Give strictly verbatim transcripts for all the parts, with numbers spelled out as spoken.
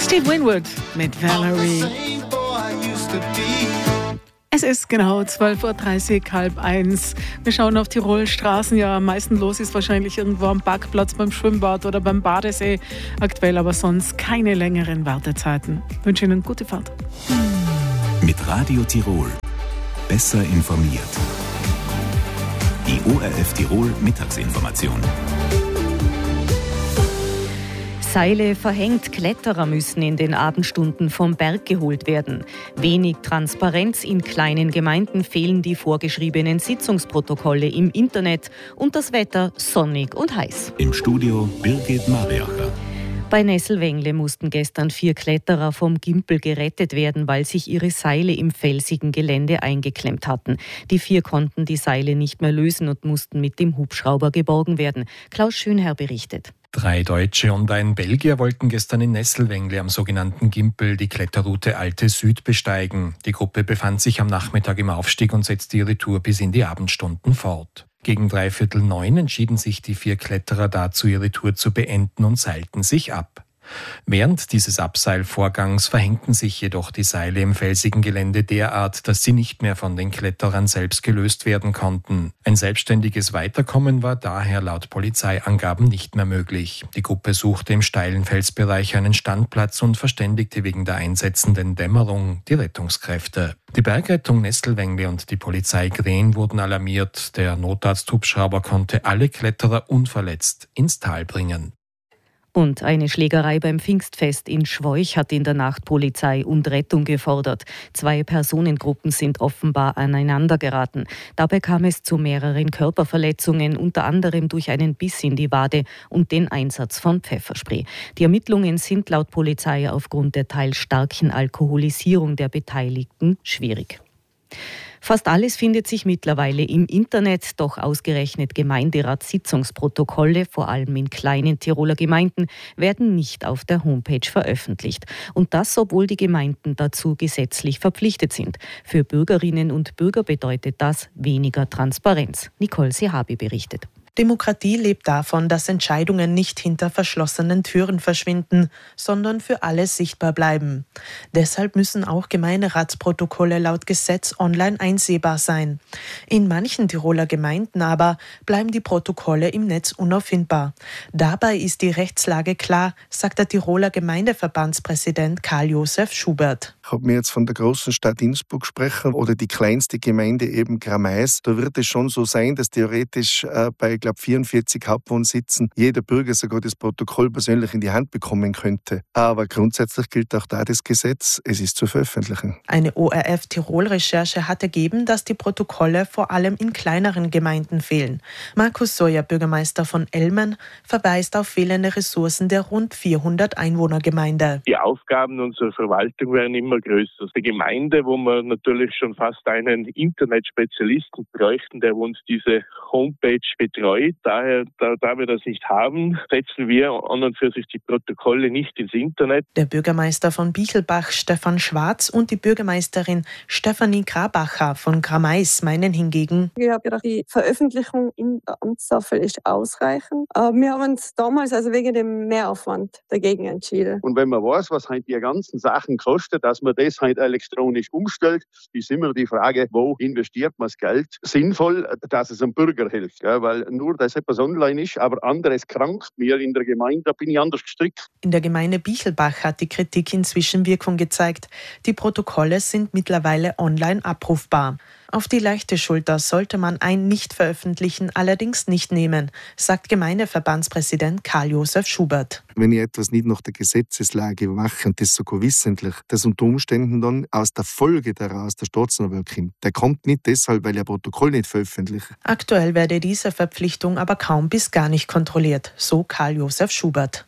Steve Winwood mit Valerie. Es ist genau zwölf Uhr dreißig, halb eins. Wir schauen auf Tirol Straßen. Ja, am meisten los ist wahrscheinlich irgendwo am Parkplatz, beim Schwimmbad oder beim Badesee. Aktuell aber sonst keine längeren Wartezeiten. Ich wünsche Ihnen gute Fahrt. Mit Radio Tirol. Besser informiert. Die O R F Tirol Mittagsinformation. Seile verhängt, Kletterer müssen in den Abendstunden vom Berg geholt werden. Wenig Transparenz, in kleinen Gemeinden fehlen die vorgeschriebenen Sitzungsprotokolle im Internet und das Wetter sonnig und heiß. Im Studio Birgit Mariacher. Bei Nesselwengle mussten gestern vier Kletterer vom Gimpel gerettet werden, weil sich ihre Seile im felsigen Gelände eingeklemmt hatten. Die vier konnten die Seile nicht mehr lösen und mussten mit dem Hubschrauber geborgen werden. Klaus Schönherr berichtet. Drei Deutsche und ein Belgier wollten gestern in Nesselwengle am sogenannten Gimpel die Kletterroute Alte Süd besteigen. Die Gruppe befand sich am Nachmittag im Aufstieg und setzte ihre Tour bis in die Abendstunden fort. Gegen dreiviertel neun entschieden sich die vier Kletterer dazu, ihre Tour zu beenden und seilten sich ab. Während dieses Abseilvorgangs verhängten sich jedoch die Seile im felsigen Gelände derart, dass sie nicht mehr von den Kletterern selbst gelöst werden konnten. Ein selbstständiges Weiterkommen war daher laut Polizeiangaben nicht mehr möglich. Die Gruppe suchte im steilen Felsbereich einen Standplatz und verständigte wegen der einsetzenden Dämmerung die Rettungskräfte. Die Bergrettung Nesselwengle und die Polizei Green wurden alarmiert. Der Notarzthubschrauber konnte alle Kletterer unverletzt ins Tal bringen. Und eine Schlägerei beim Pfingstfest in Schwoich hat in der Nacht Polizei und Rettung gefordert. Zwei Personengruppen sind offenbar aneinander geraten. Dabei kam es zu mehreren Körperverletzungen, unter anderem durch einen Biss in die Wade und den Einsatz von Pfefferspray. Die Ermittlungen sind laut Polizei aufgrund der teils starken Alkoholisierung der Beteiligten schwierig. Fast alles findet sich mittlerweile im Internet, doch ausgerechnet Gemeinderatssitzungsprotokolle, vor allem in kleinen Tiroler Gemeinden, werden nicht auf der Homepage veröffentlicht. Und das, obwohl die Gemeinden dazu gesetzlich verpflichtet sind. Für Bürgerinnen und Bürger bedeutet das weniger Transparenz. Nicole Sehabi berichtet. Demokratie lebt davon, dass Entscheidungen nicht hinter verschlossenen Türen verschwinden, sondern für alle sichtbar bleiben. Deshalb müssen auch Gemeinderatsprotokolle laut Gesetz online einsehbar sein. In manchen Tiroler Gemeinden aber bleiben die Protokolle im Netz unauffindbar. Dabei ist die Rechtslage klar, sagt der Tiroler Gemeindeverbandspräsident Karl-Josef Schubert. Ich habe mir jetzt von der großen Stadt Innsbruck sprechen oder die kleinste Gemeinde eben Gramais. Da wird es schon so sein, dass theoretisch äh, bei ich glaube vierundvierzig Hauptwohnsitzen jeder Bürger sogar das Protokoll persönlich in die Hand bekommen könnte. Aber grundsätzlich gilt auch da das Gesetz, es ist zu veröffentlichen. Eine O R F-Tirol-Recherche hat ergeben, dass die Protokolle vor allem in kleineren Gemeinden fehlen. Markus Sawyer, Bürgermeister von Elmen, verweist auf fehlende Ressourcen der rund vierhundert Einwohnergemeinde. Die Aufgaben unserer Verwaltung werden immer größer. Die Gemeinde, wo wir natürlich schon fast einen Internetspezialisten bräuchten, der uns diese Homepage betreut. Daher, da, da wir das nicht haben, setzen wir an und für sich die Protokolle nicht ins Internet. Der Bürgermeister von Bichelbach, Stefan Schwarz, und die Bürgermeisterin Stefanie Grabacher von Gramais meinen hingegen: Ich habe gedacht, die Veröffentlichung in der Amtstafel ist ausreichend. Aber wir haben uns damals also wegen dem Mehraufwand dagegen entschieden. Und wenn man weiß, was halt die ganzen Sachen kosten, dass man das halt elektronisch umstellt, ist immer die Frage, wo investiert man das Geld sinnvoll, dass es dem Bürger hilft. Ja, weil nur, dass etwas online ist, aber anderes krankt mir in der Gemeinde, da bin ich anders gestrickt. In der Gemeinde Bichelbach hat die Kritik inzwischen Wirkung gezeigt. Die Protokolle sind mittlerweile online abrufbar. Auf die leichte Schulter sollte man ein Nicht-Veröffentlichen allerdings nicht nehmen, sagt Gemeindeverbandspräsident Karl-Josef Schubert. Wenn ich etwas nicht nach der Gesetzeslage mache und das sogar wissentlich, das unter Umständen dann aus der Folge daraus der Staatsanwalt kommt. Der kommt nicht deshalb, weil er Protokoll nicht veröffentlicht. Aktuell werde diese Verpflichtung aber kaum bis gar nicht kontrolliert, so Karl-Josef Schubert.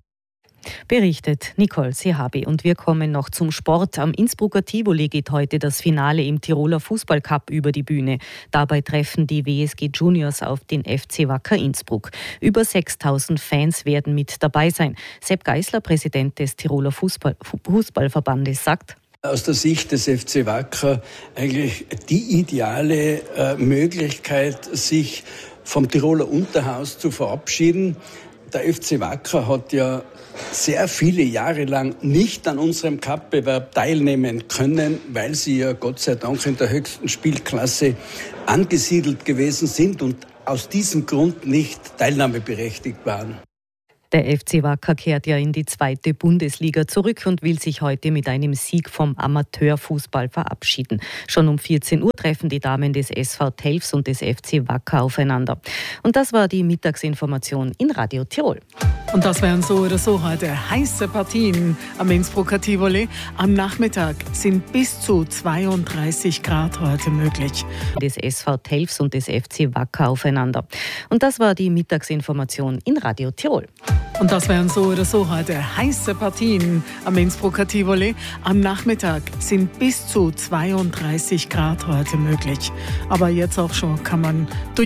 Berichtet Nicole Sehabi. Und wir kommen noch zum Sport. Am Innsbrucker Tivoli geht heute das Finale im Tiroler Fußballcup über die Bühne. Dabei treffen die W S G Juniors auf den F C Wacker Innsbruck. Über sechstausend Fans werden mit dabei sein. Sepp Geisler, Präsident des Tiroler Fußball- Fußballverbandes, sagt: Aus der Sicht des F C Wacker eigentlich die ideale äh, Möglichkeit, sich vom Tiroler Unterhaus zu verabschieden. Der F C Wacker hat ja sehr viele Jahre lang nicht an unserem Cup-Bewerb teilnehmen können, weil sie ja Gott sei Dank in der höchsten Spielklasse angesiedelt gewesen sind und aus diesem Grund nicht teilnahmeberechtigt waren. Der F C Wacker kehrt ja in die zweite Bundesliga zurück und will sich heute mit einem Sieg vom Amateurfußball verabschieden. Schon um vierzehn Uhr treffen die Damen des S V Telfs und des F C Wacker aufeinander. Und das war die Mittagsinformation in Radio Tirol. Und das wären so oder so heute heiße Partien am Innsbrucker Tivoli. Am Nachmittag sind bis zu zweiunddreißig Grad heute möglich. Des S V Telfs und des F C Wacker aufeinander. Und das war die Mittagsinformation in Radio Tirol. Und das wären so oder so heute heiße Partien am Innsbrucker Tivoli. Am Nachmittag sind bis zu zweiunddreißig Grad heute möglich. Aber jetzt auch schon kann man durch